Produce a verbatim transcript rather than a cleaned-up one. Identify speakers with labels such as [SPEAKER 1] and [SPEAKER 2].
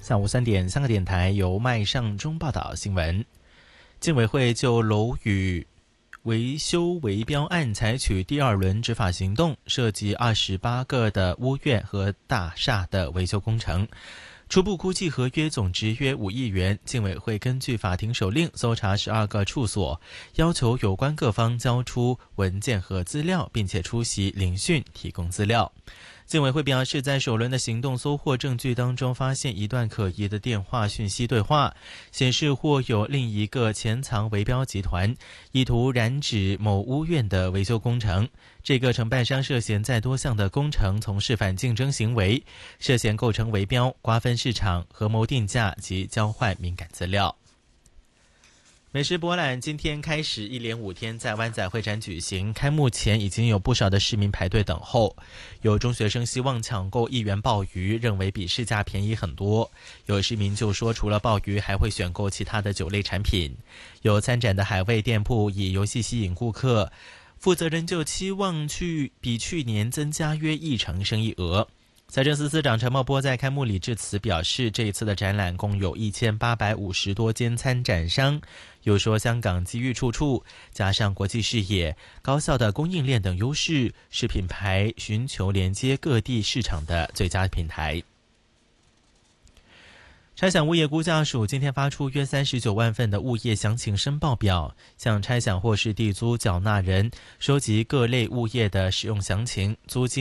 [SPEAKER 1] 下午三点，香港电台由麦尚中报道新闻。竞委会就楼宇维修围标案采取第二轮执法行动，涉及二十八个的屋苑和大厦的维修工程，初步估计合约总值约五亿元。竞委会根据法庭手令搜查十二个处所，要求有关各方交出文件和资料，并且出席聆讯提供资料。竞委会表示，在首轮的行动搜获证据当中，发现一段可疑的电话讯息对话，显示或有另一个潜藏围标集团，意图染指某屋苑的维修工程。这个承办商涉嫌在多项的工程从事反竞争行为，涉嫌构成围标、瓜分市场、合谋定价及交换敏感资料。美食博览今天开始一连五天在湾仔会展举行，开幕前已经有不少的市民排队等候。有中学生希望抢购一元鲍鱼，认为比市价便宜很多。有市民就说，除了鲍鱼还会选购其他的酒类产品。有参展的海味店铺以游戏吸引顾客，负责人就期望去比去年增加约一成生意额。财政司司长陈茂波在开幕礼致辞表示，这一次的展览共有一千八百五十多间参展商，又说香港机遇处处，加上国际视野、高效的供应链等优势，是品牌寻求连接各地市场的最佳平台。差餉物业估价署今天发出约三十九万份的物业详情申报表，向差餉或是地租缴纳人收集各类物业的使用详情、租金